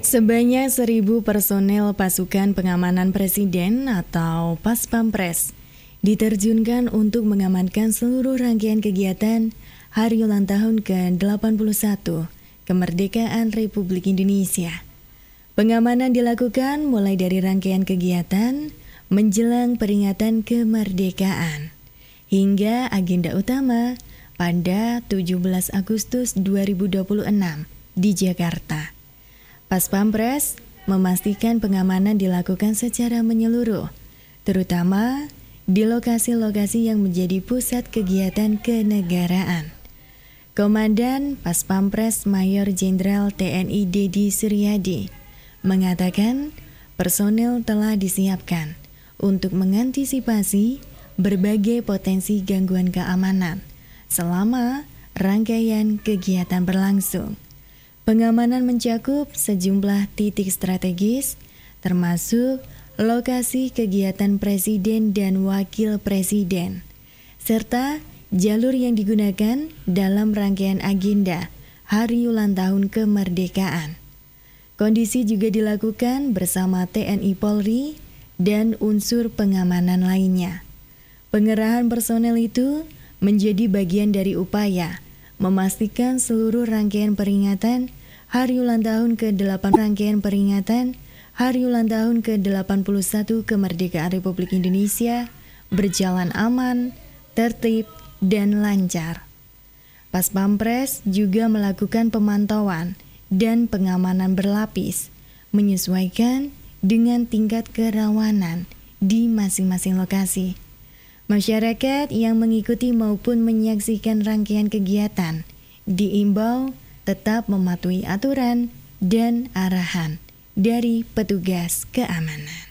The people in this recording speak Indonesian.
Sebanyak 1.000 personel pasukan pengamanan presiden atau Paspampres diterjunkan untuk mengamankan seluruh rangkaian kegiatan Hari Ulang Tahun ke-81 Kemerdekaan Republik Indonesia. Pengamanan dilakukan mulai dari rangkaian kegiatan menjelang peringatan kemerdekaan hingga agenda utama pada 17 Agustus 2026 di Jakarta. Paspampres memastikan pengamanan dilakukan secara menyeluruh, terutama di lokasi-lokasi yang menjadi pusat kegiatan kenegaraan. Komandan Paspampres Mayor Jenderal TNI Deddy Suryadi mengatakan personel telah disiapkan untuk mengantisipasi berbagai potensi gangguan keamanan selama rangkaian kegiatan berlangsung. Pengamanan mencakup sejumlah titik strategis, termasuk lokasi kegiatan presiden dan wakil presiden, serta jalur yang digunakan dalam rangkaian agenda Hari Ulang Tahun Kemerdekaan. Kondisi juga dilakukan bersama TNI Polri dan unsur pengamanan lainnya. Pengerahan personel itu menjadi bagian dari upaya memastikan seluruh rangkaian peringatan Hari Ulang Tahun ke-8 rangkaian peringatan Hari Ulang Tahun ke-81 Kemerdekaan Republik Indonesia berjalan aman, tertib, dan lancar. Paspampres juga melakukan pemantauan dan pengamanan berlapis, menyesuaikan dengan tingkat kerawanan di masing-masing lokasi. Masyarakat yang mengikuti maupun menyaksikan rangkaian kegiatan diimbau tetap mematuhi aturan dan arahan dari petugas keamanan.